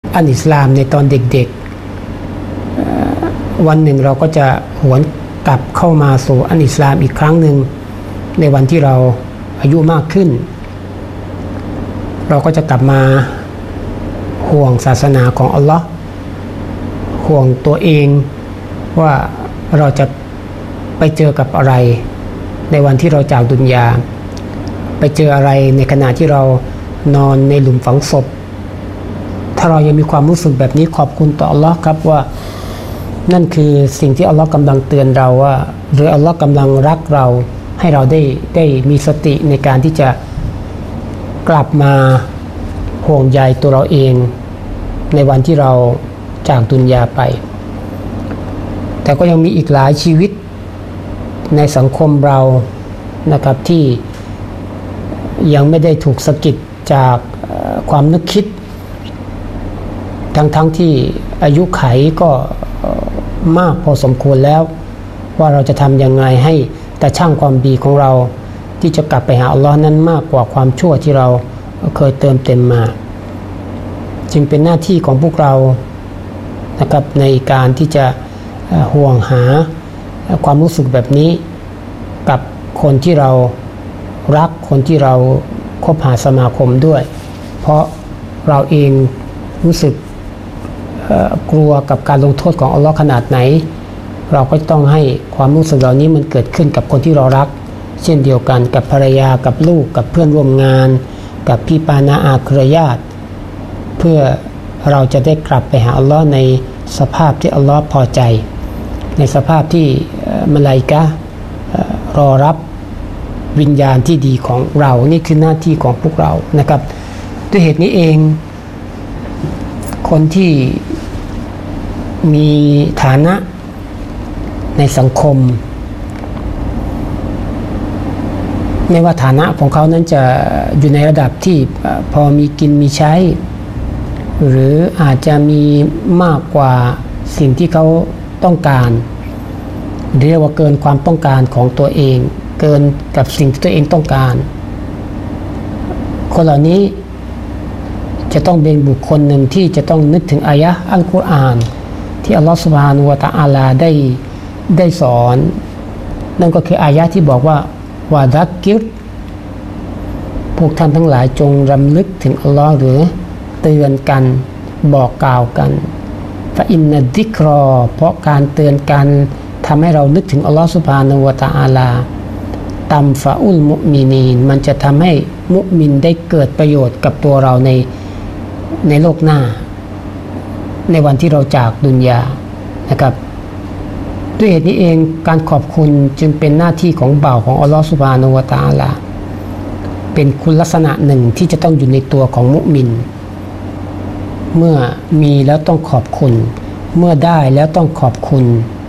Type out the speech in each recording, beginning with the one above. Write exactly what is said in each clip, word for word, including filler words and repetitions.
อันอิสลามในตอนเด็กๆวันหนึ่งเราก็จะหวนกลับเข้ามาสู่อันอิสลามอีกครั้งหนึ่งในวันที่เราอายุมากขึ้นเราก็จะกลับมาห่วงศาสนาของอัลลอฮ์ห่วงตัวเองว่าเราจะไปเจอกับอะไรในวันที่เราจากดุนยาไปเจออะไรในขณะที่เรานอนในหลุมฝังศพถ้าเรายังมีความรู้สึกแบบนี้ขอบคุณต่ออัลลอฮ์ครับว่านั่นคือสิ่งที่อัลลอฮ์กำลังเตือนเราว่าหรืออัลลอฮ์กำลังรักเราให้เราได้ได้มีสติในการที่จะกลับมาห่วงใยตัวเราเองในวันที่เราจากดุนยาไปแต่ก็ยังมีอีกหลายชีวิตในสังคมเรานะครับที่ยังไม่ได้ถูกสะกิดจากความนึกคิดทั้งๆ ท, ที่อายุไขก็มากพอสมควรแล้วว่าเราจะทำยังไงให้แต่ช่างความดีของเราที่จะกลับไปหาอัลลอฮ์นั้นมากกว่าความชั่วที่เราเคยเติมเต็มมาจึงเป็นหน้าที่ของพวกเรานะครับในการที่จะห่วงหาความรู้สึกแบบนี้กับคนที่เรารักคนที่เราคบหาสมาคมด้วยเพราะเราเองรู้สึกกลัวกับการลงโทษของอัลลอฮ์ขนาดไหนเราก็ต้องให้ความรู้สึกเหล่านี้มันเกิดขึ้นกับคนที่เรารักเช่นเดียวกันกับภรรยากับลูกกับเพื่อนร่วมงานกับพี่ปานาอาเครือญาติเพื่อเราจะได้กลับไปหาอัลลอฮ์ในสภาพที่อัลลอฮ์พอใจในสภาพที่มลาอิกะฮ์รอรับวิญญาณที่ดีของเรานี่คือหน้าที่ของพวกเรานะครับด้วยเหตุนี้เองคนที่มีฐานะในสังคมไม่ว่าฐานะของเขานั้นจะอยู่ในระดับที่พอมีกินมีใช้หรืออาจจะมีมากกว่าสิ่งที่เขาต้องการเรียกว่าเกินความต้องการของตัวเองเกินกับสิ่งที่ตัวเองต้องการคนเหล่านี้จะต้องเป็นบุคคลหนึ่งที่จะต้องนึกถึงอายะห์อัลกุรอานที่อัลลอฮฺซุบฮานะฮูวะตะอาลาได้ได้สอนนั่นก็คืออายะห์ที่บอกว่าวะซักกิรพวกท่านทั้งหลายจงรำลึกถึงอัลลอฮ์หรือเตือนกันบอกกล่าวกันฟะอินนัดซิกรอเพราะการเตือนกันทำให้เรานึกถึงอัลลอฮฺซุบฮานะฮูวะตะอาลาตัมฟะอุลมุมินีนมันจะทำให้มุมินได้เกิดประโยชน์กับตัวเราในในโลกหน้าในวันที่เราจากดุนยานะครับด้วยเหตุนี้เองการขอบคุณจึงเป็นหน้าที่ของบ่าวของอัลลอฮฺซุบฮานะฮูวะตะอาลาเป็นคุณลักษณะหนึ่งที่จะต้องอยู่ในตัวของมุมินเมื่อมีแล้วต้องขอบคุณเมื่อได้แล้วต้องขอบคุณ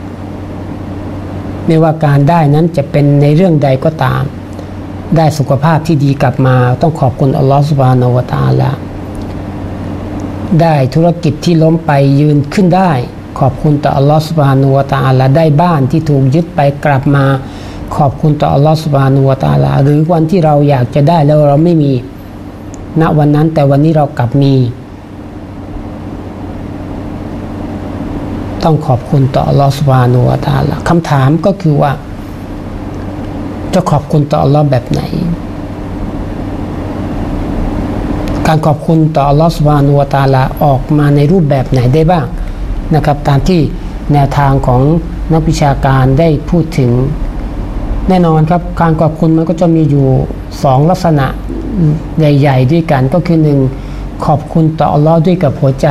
ไม่ว่าการได้นั้นจะเป็นในเรื่องใดก็ตามได้สุขภาพที่ดีกลับมาต้องขอบคุณอัลลอฮฺซุบฮานะฮูวะตะอาลาได้ธุรกิจที่ล้มไปยืนขึ้นได้ขอบคุณต่ออัลลอฮฺซุบฮานะฮูวะตะอาลาได้บ้านที่ถูกยึดไปกลับมาขอบคุณต่ออัลลอฮฺซุบฮานะฮูวะตะอาลาหรือวันที่เราอยากจะได้แล้วเราไม่มีณวันนั้นแต่วันนี้เรากลับมีต้องขอบคุณต่ออัลลอฮฺซุบฮานะฮูวะตะอาลาคำถามก็คือว่าจะขอบคุณต่ออัลลอฮฺแบบไหนการขอบคุณต่ออัลลอฮฺซุบฮานะฮูวะตะอาลาออกมาในรูปแบบไหนได้บ้างนะครับตามที่แนวทางของนักวิชาการได้พูดถึงแน่นอนครับการขอบคุณมันก็จะมีอยู่สองลักษณะใหญ่ๆด้วยกันก็คือหนึ่งขอบคุณต่ออัลลอฮฺด้วยกับหัวใจ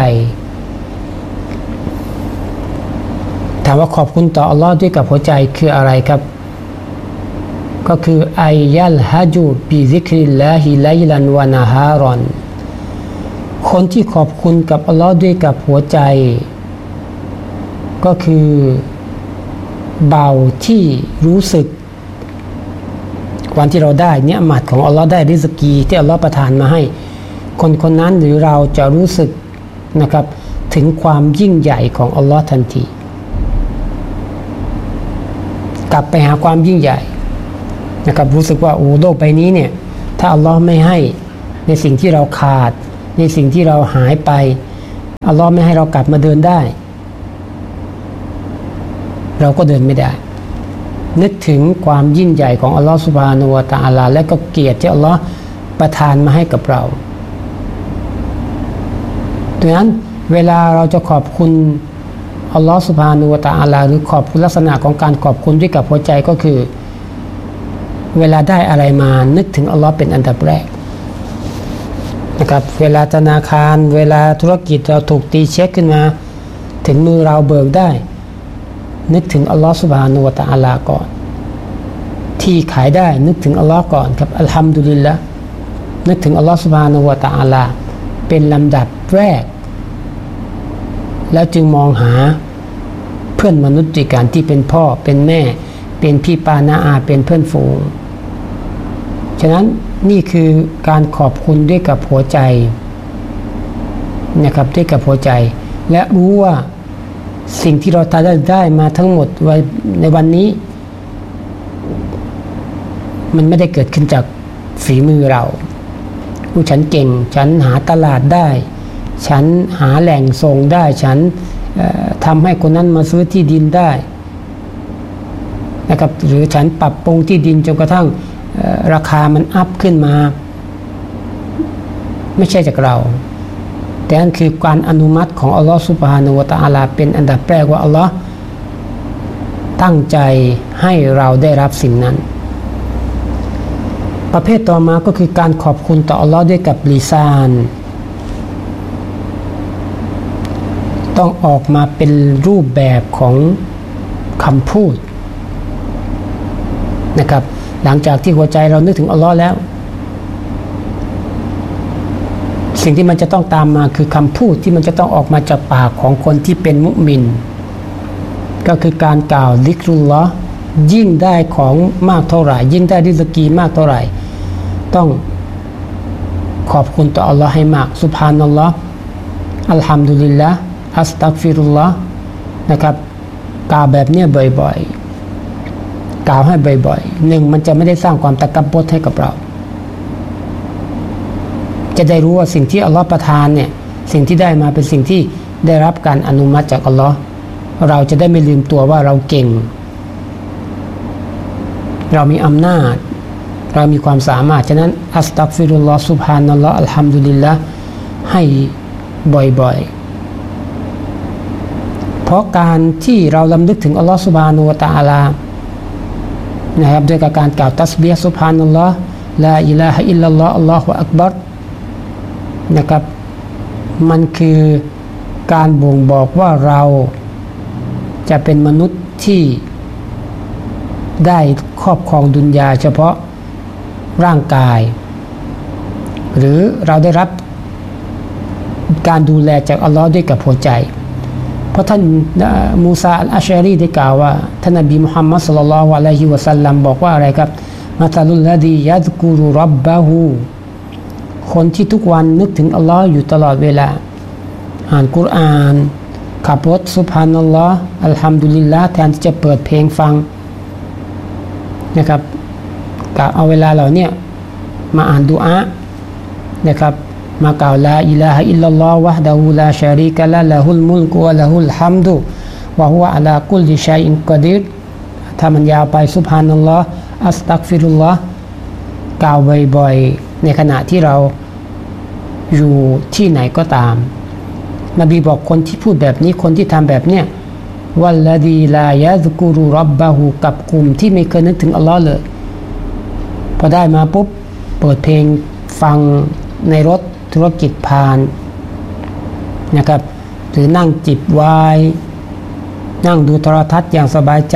ถามว่าขอบคุณต่ออัลลอฮฺด้วยกับหัวใจคืออะไรครับก็คือไอยัลฮะจูบิซิกริลลาฮิไลลันวะนะฮารอนคนที่ขอบคุณกับอัลลอฮฺด้วยกับหัวใจก็คือเบาที่รู้สึกวันที่เราได้เนี่ยหมัดของอัลลอฮ์ได้ริสกีที่อัลลอฮ์ประทานมาให้คนคนนั้นหรือเราจะรู้สึกนะครับถึงความยิ่งใหญ่ของอัลลอฮ์ทันทีกลับไปหาความยิ่งใหญ่นะครับรู้สึกว่าโอ้โลกใบนี้เนี่ยถ้าอัลลอฮ์ไม่ให้ในสิ่งที่เราขาดในสิ่งที่เราหายไปอัลลอฮ์ไม่ให้เรากลับมาเดินได้เราก็เดินไม่ได้นึกถึงความยิ่งใหญ่ของอัลลอฮ์ซุบฮานะฮูวะตะอาลาและก็เกียรติที่อัลลอฮ์ประทานมาให้กับเราดังนั้นเวลาเราจะขอบคุณอัลลอฮ์ซุบฮานะฮูวะตะอาลาหรือขอบคุณลักษณะของการขอบคุณด้วยกับหัวใจก็คือเวลาได้อะไรมานึกถึงอัลลอฮ์เป็นอันดับแรกนะครับเวลาธนาคารเวลาธุรกิจเราถูกตีเช็คขึ้นมาถึงมือเราเบิกได้นึกถึงอัลลอฮ์ซุบฮานะฮูวะตะอาลาก่อนที่ขายได้นึกถึงอัลลอฮ์ก่อนครับอัลฮัมดุลิลละห์นึกถึงอัลลอฮ์ซุบฮานะฮูวะตะอาลาเป็นลำดับแรกแล้วจึงมองหาเพื่อนมนุษย์ด้วยกันที่เป็นพ่อเป็นแม่เป็นพี่ป้าน้าอาเป็นเพื่อนฝูงฉะนั้นนี่คือการขอบคุณด้วยกับหัวใจนะครับด้วยกับหัวใจและรู้ว่าสิ่งที่เราได้ได้มาทั้งหมดไว้ในวันนี้มันไม่ได้เกิดขึ้นจากฝีมือเราผู้ฉันเก่งฉันหาตลาดได้ฉันหาแหล่งส่งได้ฉันทำให้คนนั้นมาซื้อที่ดินได้นะครับหรือฉันปรับปรุงที่ดินจนกระทั่งราคามันอัพขึ้นมาไม่ใช่จากเราแต่นั่นคือการอนุมัติของอัลลอฮฺซุบฮานะฮูวะตะอาลาเป็นอันดับแรกว่าอัลลอฮฺตั้งใจให้เราได้รับสิ่งนั้นประเภทต่อมาก็คือการขอบคุณต่ออัลลอฮฺด้วยกับลิซานต้องออกมาเป็นรูปแบบของคำพูดนะครับหลังจากที่หัวใจเรานึกถึงอัลลอฮ์แล้วสิ่งที่มันจะต้องตามมาคือคำพูดที่มันจะต้องออกมาจากปากของคนที่เป็นมุมินก็คือการกล่าวซิกรุลลอฮ์ยิ่งได้ของมากเท่าไหร่ยิ่งได้ริซกีมากเท่าไหร่ต้องขอบคุณต่ออัลลอฮ์ให้มากซุบฮานัลลอฮ์อัลฮัมดุลิลละห์อัสตัฆฟิรุลลอฮ์นะครับกล่าวแบบนี้บ่อยๆกล่าวให้บ่อยๆหนึ่งมันจะไม่ได้สร้างความตะกับบดให้กับเราจะได้รู้ว่าสิ่งที่อัลลอฮ์ประทานเนี่ยสิ่งที่ได้มาเป็นสิ่งที่ได้รับการอนุมัติจากอัลลอฮ์เราจะได้ไม่ลืมตัวว่าเราเก่งเรามีอำนาจเรามีความสามารถฉะนั้นอัสตัฆฟิรุลลอฮ์ซุบฮานัลลอฮ์อัลฮัมดุลิลละห์ให้บ่อยๆเพราะการที่เราลำลึกถึงอัลลอฮ์ซุบฮานะฮูวะตะอาลานะครับด้วยการกล่าวตัสบีฮ์ซุบฮานัลลอฮ์ลาอิลาฮะอิลลัลลอฮ์อัลลอฮุอักบัรนะครับมันคือการบ่งบอกว่าเราจะเป็นมนุษย์ที่ได้ครอบครองดุนยาเฉพาะร่างกายหรือเราได้รับการดูแลจากอัลลอฮ์ด้วยกับหัวใจเพราะท่านมูซาอัลอัชอารีได้กล่าวว่าท่านนบีมุฮัมมัดศ็อลลัลลอฮุอะลัยฮิวะซัลลัมบอกว่าอะไรครับมะซะลุลลซียัซกุรุร็อบบะฮูคนที่ทุกวันนึกถึงอัลลอฮ์อยู่ตลอดเวลาอ่านกุรอานขับรถซุบฮานัลลอฮ์อัลฮัมดุลิลละห์แทนที่จะเปิดเพลงฟังนะครับกะเอาเวลาเหล่านี้มาอ่านดุอานะครับมากล่าวลาอิลาฮะอิลลัลลอฮ์วะฮ์ดะฮูลาชะรีกะละละฮุลมุลกุวะละฮุลฮัมดุวะฮุวะอะลากุลลิชัยอินกอดีรถ้ามันยาวไปซุบฮานัลลอฮ์อัสตัฆฟิรุลลอฮ์กล่าวบ่อยๆในขณะที่เราอยู่ที่ไหนก็ตามนบีบอกคนที่พูดแบบนี้คนที่ทำแบบเนี้ยวัลลดีลายะซกุรุร็อบบะฮูกับกลุ่มที่ไม่เคยนึกถึงอัลลอฮ์เลยพอได้มาปุ๊บเปิดเพลงฟังในรถธุรกิจผ่านนะครับหรือนั่งจิบไวน์นั่งดูโทรทัศน์อย่างสบายใจ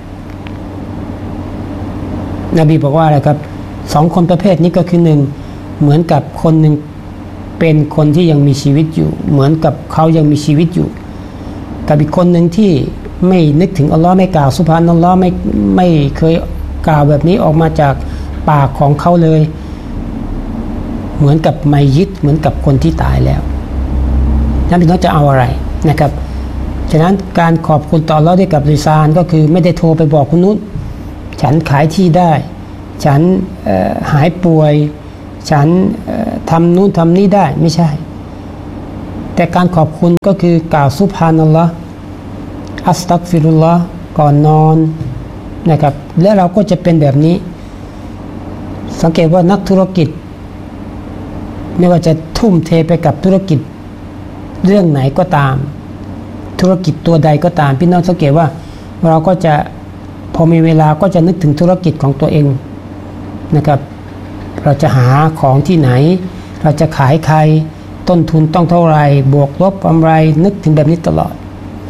นบีบอกว่าอะไรครับสองคนประเภทนี้ก็คือหนึ่งเหมือนกับคนหนึ่งเป็นคนที่ยังมีชีวิตอยู่เหมือนกับเขายังมีชีวิตอยู่กับอีกคนหนึ่งที่ไม่นึกถึงอัลลอฮ์ไม่กล่าวซุบฮานัลลอฮ์ไม่ไม่เคยกล่าวแบบนี้ออกมาจากปากของเขาเลยเหมือนกับไมยิตเหมือนกับคนที่ตายแล้วนั่นเป็นต้องจะเอาอะไรนะครับฉะนั้นการขอบคุณต่ออัลลอฮ์ด้วยกับลิซานก็คือไม่ได้โทรไปบอกคนนู้นฉันขายที่ได้ฉันหายป่วยฉันทำนู่นทำนี่ได้ไม่ใช่แแต่การขอบคุณก็คือกล่าวซุบฮานัลลอฮ์อัสตัฆฟิรุลลอฮ์ก่อนนอนนะครับและเราก็จะเป็นแบบนี้สังเกตว่านักธุรกิจไม่ว่าจะทุ่มเทไปกับธุรกิจเรื่องไหนก็ตามธุรกิจตัวใดก็ตามพี่น้องสังเกตว่าเราก็จะพอมีเวลาก็จะนึกถึงธุรกิจของตัวเองนะครับเราจะหาของที่ไหนเราจะขายใครต้นทุนต้องเท่าไรบวกลบกำไรนึกถึงแบบนี้ตลอด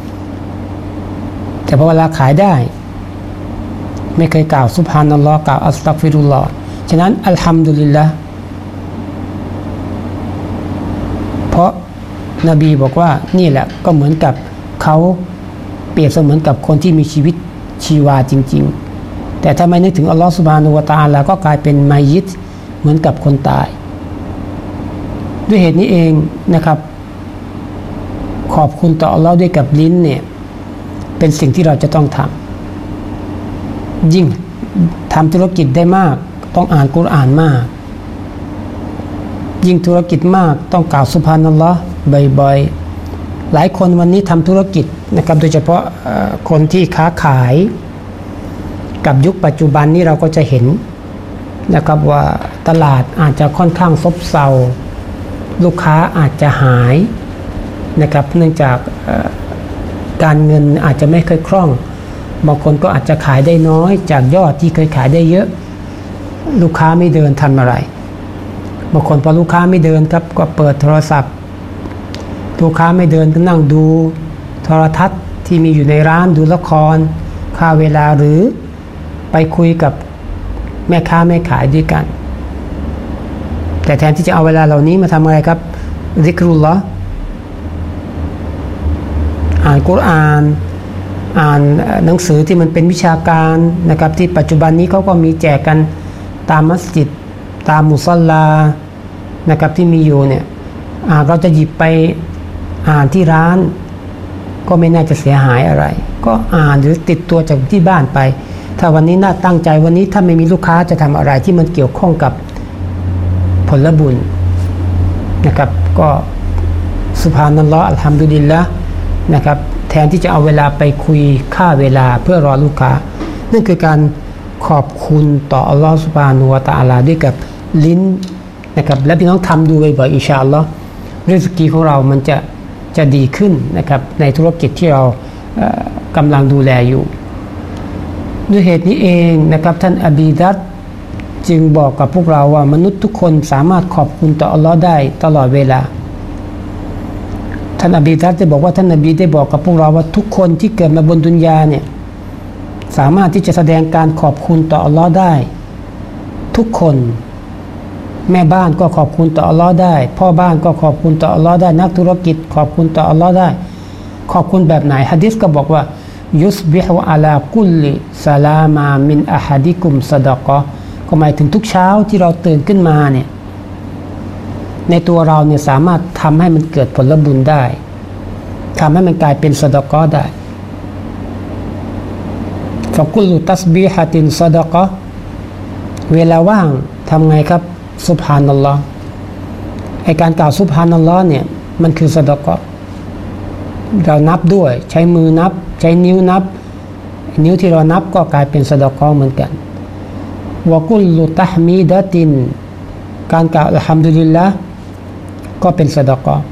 แต่พอเวลาขายได้ไม่เคยกล่าวซุบฮานัลลอฮ์กล่าวอัสตัฆฟิรุลลอฮ์ฉะนั้นอัลฮัมดุลิลละห์เพราะนบีบอกว่านี่แหละก็เหมือนกับเขาเปรียบเสมือนกับคนที่มีชีวิตชีวาจริงๆแต่ถ้าไม่นึกถึงอัลลอฮ์ซุบฮานะฮูวะตะอาลาก็กลายเป็นมัยยิตเหมือนกับคนตายด้วยเหตุนี้เองนะครับขอบคุณต่ออัลลอฮ์ด้วยกับลิ้นเนี่ยเป็นสิ่งที่เราจะต้องทำยิ่งทำธุรกิจได้มากต้องอ่านกุรอานมากยิ่งธุรกิจมากต้องกล่าวซุบฮานัลลอฮ์บ่อยๆหลายคนวันนี้ทำธุรกิจนะครับโดยเฉพาะคนที่ค้าขายกับยุคปัจจุบันนี้เราก็จะเห็นนะครับว่าตลาดอาจจะค่อนข้างซบเซาลูกค้าอาจจะหายนะครับเนื่องจากการเงินอาจจะไม่ค่อยคล่องบางคนก็อาจจะขายได้น้อยจากยอดที่เคยขายได้เยอะลูกค้าไม่เดินทำอะไรบางคนพอลูกค้าไม่เดินครับก็เปิดโทรศัพท์ลูกค้าไม่เดินก็นั่งดูโทรทัศน์ที่มีอยู่ในร้านดูละครฆ่าเวลาหรือไปคุยกับแม่ค้าแม่ขายด้วยกันแต่แทนที่จะเอาเวลาเหล่านี้มาทำอะไรครับซิกรุลลอฮ์อ่านกุรอานอ่านหนังสือที่มันเป็นวิชาการนะครับที่ปัจจุบันนี้เขาก็มีแจกกันตามมัสยิดตามมุศลานะครับที่มีอยู่เนี่ยเราจะหยิบไปอ่านที่ร้านก็ไม่น่าจะเสียหายอะไรก็อ่านหรือติดตัวจากที่บ้านไปถ้าวันนี้น่าตั้งใจวันนี้ถ้าไม่มีลูกค้าจะทำอะไรที่มันเกี่ยวข้องกับผลบุญนะครับก็ซุบฮานัลลอฮ์อัลฮัมดุลิลละห์นะครับแทนที่จะเอาเวลาไปคุยค่าเวลาเพื่อรอลูกค้านั่นคือการขอบคุณต่ออัลลอฮ์ซุบฮานะฮูวะตะอาลาด้วยกับลิ้นนะครับและพี่น้องทำดูบ่อยๆอินชาอัลลอฮ์ริสกีของเรามันจะจะดีขึ้นนะครับในธุรกิจที่เราเอ่อกำลังดูแลอยู่ด้วยเหตุนี้เองนะครับท่านอบีดัรจึงบอกกับพวกเราว่ามนุษย์ทุกคนสามารถขอบคุณต่ออัลลอฮ์ได้ตลอดเวลาท่านอบีดัรได้บอกว่าท่านนบีได้บอกกับพวกเราว่าทุกคนที่เกิดมาบนดุนยาเนี่ยสามารถที่จะแสดงการขอบคุณต่ออัลลอฮ์ได้ทุกคนแม่บ้านก็ขอบคุณต่ออัลลอฮ์ได้พ่อบ้านก็ขอบคุณต่ออัลลอฮ์ได้นักธุรกิจขอบคุณต่ออัลลอฮ์ได้ขอบคุณแบบไหนหะดีษก็บอกว่ายุสบิฮุอะลากุลลิซาลามามินอะฮัดิกุมซะดะกะฮ์ก็หมายถึงทุกเช้าที่เราตื่นขึ้นมาเนี่ยในตัวเราเนี่ยสามารถทำให้มันเกิดผลบุญได้ทำให้มันกลายเป็นซะดะกะฮ์ได้ฟะกุลลุตัสบีฮะตินซะดะกะฮ์เวลาว่างทำไงครับซุบฮานัลลอฮ์ไอการกล่าวซุบฮานัลลอฮ์เนี่ยมันคือซะดะกะฮ์เรานับด้วยใช้มือนับใช้นิ้วนับนิ้วที่เรานับก็กลายเป็นซะดะกะฮ์เหมือนกันวะกุลลุตะฮมีดะตินการกล่าวอัลฮัมดุลิลละห์ก็เป็นซะดะกะฮ์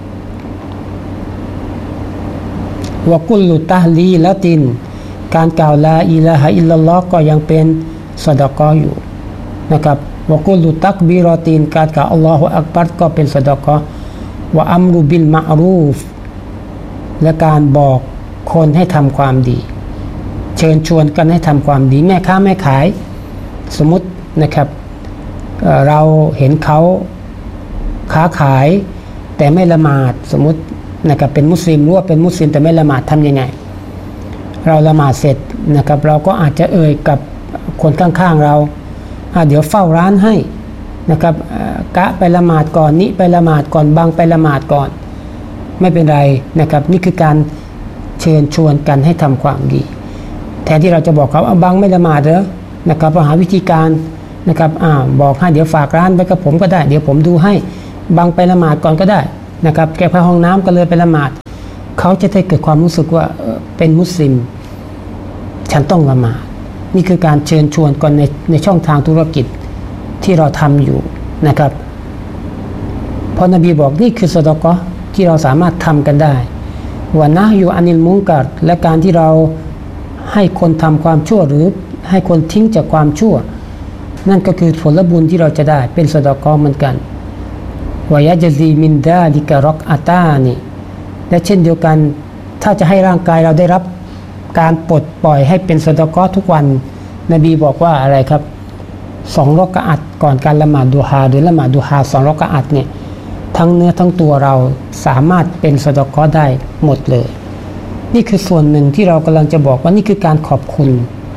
วะกุลลุตะฮลีละตินการกล่าวลาอิลาฮะอิลลัลลอฮ์ก็ยังเป็นซะดะกะฮ์อยู่นะครับวะกุลลุตักบีรอตินการกล่าวอัลลอฮุอักบัรก็เป็นซะดะกะฮ์วะอัมรุบิลมะอรูฟและการบอกคนให้ทำความดีเชิญชวนกันให้ทำความดีแม่ค้าแม่ขายสมมตินะครับ เอ่อ เราเห็นเขาค้าขายแต่ไม่ละหมาดสมมตินะครับเป็นมุสลิมรู้ว่าเป็นมุสลิมแต่ไม่ละหมาดทำยังไงเราละหมาดเสร็จนะครับเราก็อาจจะเอ่ยกับคนข้างๆเราเดี๋ยวเฝ้าร้านให้นะครับกะไปละหมาดก่อนนี้ไปละหมาดก่อนบางไปละหมาดก่อนไม่เป็นไรนะครับนี่คือการเชิญชวนกันให้ทำความดีแทนที่เราจะบอกเขาเอาบางไม่ละหมาดเหรอนะครับเราหาวิธีการนะครับอ่าบอกให้เดี๋ยวฝากร้านไว้กับผมก็ได้เดี๋ยวผมดูให้บางไปละหมาดก่อนก็ได้นะครับแก้ผ้าห้องน้ำก็เลยไปละหมาดเขาจะได้เกิดความรู้สึกว่าเป็นมุสลิมฉันต้องละหมาดนี่คือการเชิญชวนกันในในช่องทางธุรกิจที่เราทำอยู่นะครับเพราะนบีบอกนี่คือซอดาเกาะห์ที่เราสามารถทำกันได้วะนะฮยูอานิลมุนกัรและการที่เราให้คนทำความชั่วหรือให้คนทิ้งจากความชั่วนั่นก็คือผลบุญที่เราจะได้เป็นซอดาเกาะห์เหมือนกันวะยะจซีมินดาลิกะร็อกอาตานีและเช่นเดียวกันถ้าจะให้ร่างกายเราได้รับการปลดปล่อยให้เป็นซอดาเกาะห์ทุกวันนบีบอกว่าอะไรครับสองรอกะอัตก่อนการละหมาดดุฮาหรือละหมาดดุฮาสองรอกะอัตเนี่ยทั้งเนื้อทั้งตัวเราสามารถเป็นซอดาเกาะห์ได้หมดเลยนี่คือส่วนหนึ่งที่เรากำลังจะบอกว่านี่คือการขอบคุณ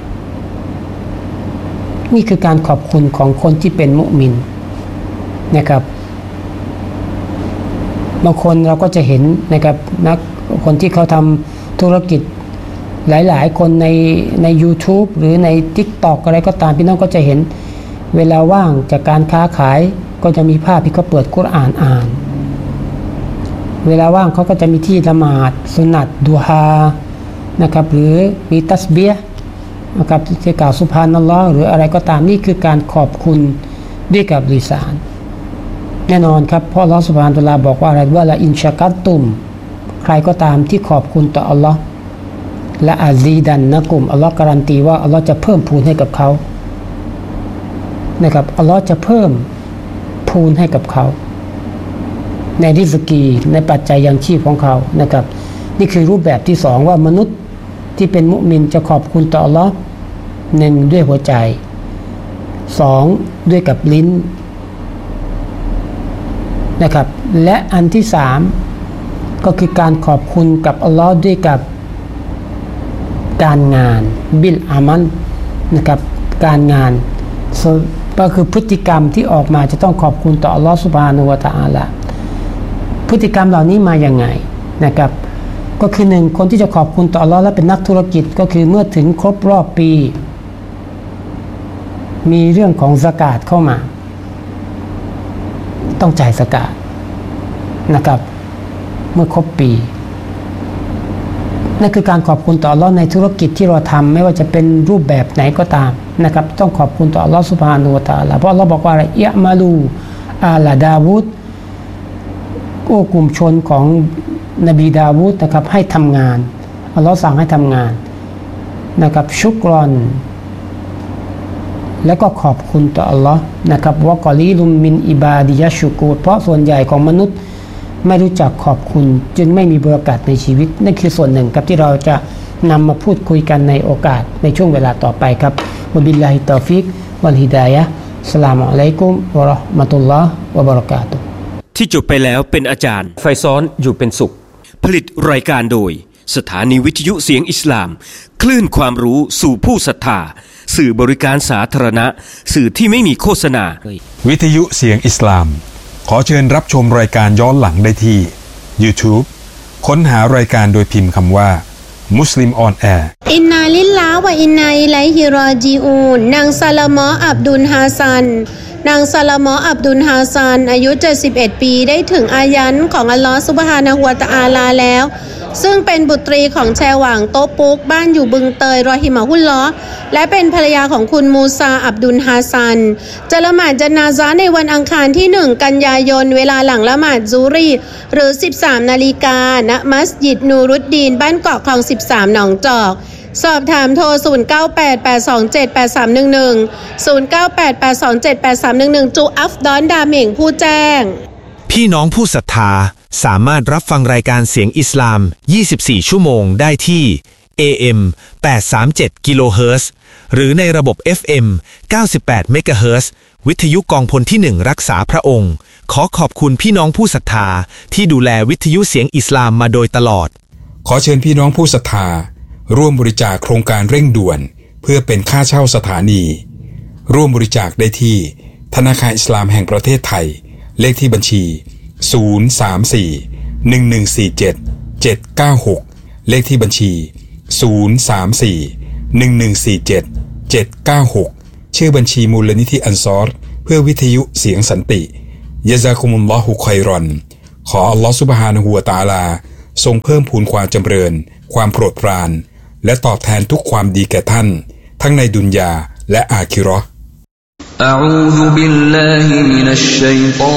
นี่คือการขอบคุณของคนที่เป็นมุมินนะครับบางคนเราก็จะเห็นนะครับนักคนที่เขาทำธุรกิจหลายๆคนในใน YouTube หรือใน TikTok อะไรก็ตามพี่น้องก็จะเห็นเวลาว่างจากการค้าขายก็จะมีภาพที่เขาเปิดกุรอานอ่านเวลาว่างเขาก็จะมีที่ละหมาดสุนัตดุฮานะครับหรือมีตัสบีฮ์นะครับที่กล่าวซุบฮานัลลอฮ์หรืออะไรก็ตามนี่คือการขอบคุณด้วยกับลิซานแน่นอนครับเพราะอัลเลาะห์ซุบฮานะฮูวะตะอาลาบอกว่าอะไรว่าละอินชะกัรตุมใครก็ตามที่ขอบคุณต่ออัลเลาะห์และอาซีดันนะกุมอัลเลาะห์การันตีว่าอัลเลาะห์จะเพิ่มพูนให้กับเขานะครับอัลเลาะห์จะเพิ่มพูนให้กับเขาในริซกีในปัจจัยยังชีพของเขานะครับนี่คือรูปแบบที่สองว่ามนุษย์ที่เป็นมุมินจะขอบคุณต่ออัลเลาะห์หนึ่งด้วยหัวใจสองด้วยกับลิ้นนะครับและอันที่สามก็คือการขอบคุณกับอัลเลาะห์ด้วยกับการงานบิลอามันนะครับการงานก็คือพฤติกรรมที่ออกมาจะต้องขอบคุณต่ออัลเลาะห์ซุบฮานะฮูวะตะอาลาพฤติกรรมเหล่านี้มาอย่างไงนะครับก็คือหนึ่งคนที่จะขอบคุณต่ออัลเลาะห์และเป็นนักธุรกิจก็คือเมื่อถึงครบรอบปีมีเรื่องของซะกาตเข้ามาต้องจ่ายซะกาตนะครับเมื่อครบปีนั่นคือการขอบคุณต่ออัลเลาะห์ในธุรกิจที่เราทำไม่ว่าจะเป็นรูปแบบไหนก็ตามนะครับต้องขอบคุณต่ออัลเลาะห์ซุบฮานะฮูวะตะอาลาเพราะอัลเลาะห์บอกว่าอะไรอิอ์มาลูอาลาดาวูดโอ้กลุ่มชนของนบีดาวูดนะครับให้ทำงานอัลเลาะห์สั่งให้ทำงานนะครับชุกรอนแล้วก็ขอบคุณต่ออัลเลาะห์นะครับวะกอลีลุมมินอิบาดิยะชุกูรเพราะส่วนใหญ่ของมนุษย์ไม่รู้จักขอบคุณจึงไม่มีบารอกาตในชีวิตนั่นคือส่วนหนึ่งครับที่เราจะนำมาพูดคุยกันในโอกาสในช่วงเวลาต่อไปครับวะบิลลาฮิตตอฟิกวัลฮิดายะฮ์อัสสลามุอะลัยกุมวะเราะห์มะตุลลอฮ์วะบะเราะกาตุฮ์ที่จบไปแล้วเป็นอาจารย์ไฟซ้อนอยู่เป็นสุขผลิตรายการโดยสถานีวิทยุเสียงอิสลามคลื่นความรู้สู่ผู้ศรัทธาสื่อบริการสาธารณะสื่อที่ไม่มีโฆษณาวิทยุเสียงอิสลามขอเชิญรับชมรายการย้อนหลังได้ที่ YouTube ค้นหารายการโดยพิมพ์คำว่ามุสลิมออนแอร์อินนาลิลลาฮ์วะอินนาอิลัยฮิรอญิอูนนางซาลามออับดุลฮาซันนางซาลามออับดุลฮาซันอายุเจ็ดสิบเอ็ดปีได้ถึงอายันของอัลลอฮฺซุบฮานะฮูวะตะอาลาแล้วซึ่งเป็นบุตรีของแชหว่างโตปุกบ้านอยู่บึงเตยรอฮิมะฮุลลอฮ์และเป็นภรรยาของคุณมูซาอับดุลฮาซันจะละหมาดญะนาซะห์ในวันอังคารที่หนึ่งกันยายนเวลาหลังละหมาดซุรีหรือสิบสามนาฬิกาณมัสยิดนูรุดดีนบ้านเกาะคลองสิบสามหนองจอกสอบถามโทรศูนย์ เก้า แปด แปด สอง เจ็ด แปด สาม หนึ่ง หนึ่ง ศูนย์ เก้า แปด แปด สอง เจ็ด แปด สาม หนึ่ง หนึ่งจูอัฟดอนดาเหม่งผู้แจ้งพี่น้องผู้ศรัทธาสามารถรับฟังรายการเสียงอิสลามยี่สิบสี่ชั่วโมงได้ที่ เอ เอ็ม แปดร้อยสามสิบเจ็ด กิโลเฮิรตซ์ หรือในระบบ เอฟ เอ็ม เก้าสิบแปด เมกะเฮิรตซ์ วิทยุกองพลที่หนึ่งรักษาพระองค์ขอขอบคุณพี่น้องผู้ศรัทธาที่ดูแลวิทยุเสียงอิสลามมาโดยตลอดขอเชิญพี่น้องผู้ศรัทธาร่วมบริจาคโครงการเร่งด่วนเพื่อเป็นค่าเช่าสถานีร่วมบริจาคได้ที่ธนาคารอิสลามแห่งประเทศไทยเลขที่บัญชีศูนย์ สาม สี่ หนึ่ง หนึ่ง สี่ เจ็ด เจ็ด เก้า หกเลขที่บัญชีศูนย์ สาม สี่ หนึ่ง หนึ่ง สี่ เจ็ด เจ็ด เก้า หกชื่อบัญชีมูลนิธิอันซอรเพื่อวิทยุเสียงสันติยะซากุมุลลอฮุค็อยรอนขออัลลอฮฺซุบฮานะฮูวะตะอาลาทรงเพิ่มพูนความจำเริญความโปรดปรานและตอบแทนทุกความดีแก่ท่านทั้งในดุนยาและอาคิเราะห์ أعوذ بالله من الشيطان